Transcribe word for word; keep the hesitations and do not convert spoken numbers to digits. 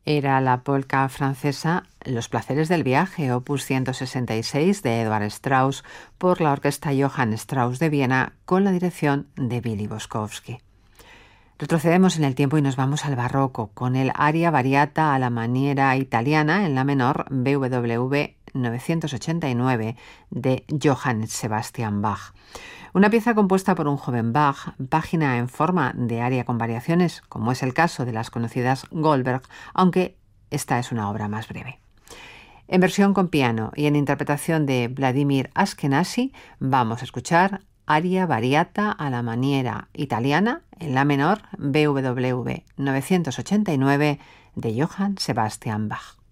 Era la polca francesa Los placeres del viaje, opus ciento sesenta y seis de Edward Strauss, por la orquesta Johann Strauss de Viena, con la dirección de Billy Boskovsky. Retrocedemos en el tiempo y nos vamos al barroco, con el aria variata a la maniera italiana en la menor B W V novecientos ochenta y nueve de Johann Sebastian Bach. Una pieza compuesta por un joven Bach, página en forma de aria con variaciones, como es el caso de las conocidas Goldberg, aunque esta es una obra más breve. En versión con piano y en interpretación de Vladimir Ashkenazy, vamos a escuchar aria variata a la maniera italiana en la menor B W V novecientos ochenta y nueve de Johann Sebastian Bach.